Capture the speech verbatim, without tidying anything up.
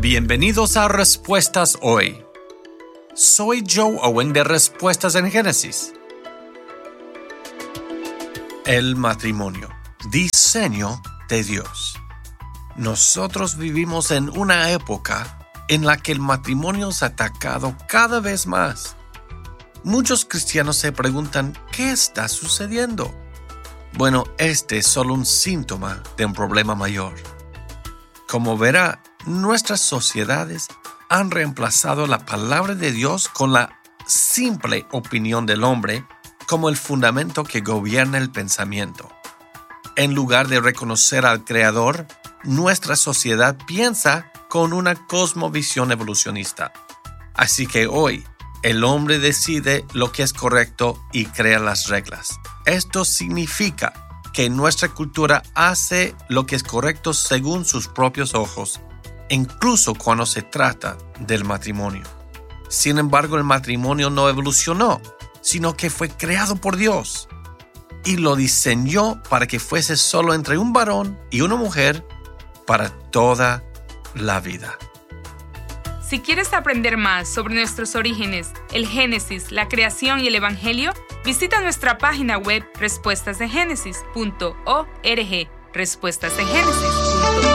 Bienvenidos a Respuestas Hoy. Soy Joe Owen de Respuestas en Génesis. El matrimonio, diseño de Dios. Nosotros vivimos en una época en la que el matrimonio es atacado cada vez más. Muchos cristianos se preguntan, ¿qué está sucediendo? Bueno, este es solo un síntoma de un problema mayor. Como verá, nuestras sociedades han reemplazado la palabra de Dios con la simple opinión del hombre como el fundamento que gobierna el pensamiento. En lugar de reconocer al Creador, nuestra sociedad piensa con una cosmovisión evolucionista. Así que hoy, el hombre decide lo que es correcto y crea las reglas. Esto significa que nuestra cultura hace lo que es correcto según sus propios ojos, incluso cuando se trata del matrimonio. Sin embargo, el matrimonio no evolucionó, sino que fue creado por Dios y lo diseñó para que fuese solo entre un varón y una mujer para toda la vida. Si quieres aprender más sobre nuestros orígenes, el Génesis, la creación y el Evangelio, visita nuestra página web respuestas de génesis punto org. Respuestas de Génesis punto org.